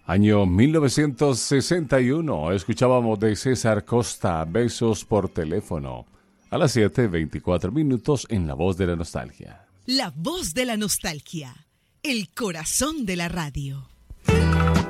Año 1961, escuchábamos de César Costa, Besos por teléfono. A las 7:24 en La Voz de la Nostalgia. La Voz de la Nostalgia, el corazón de la radio.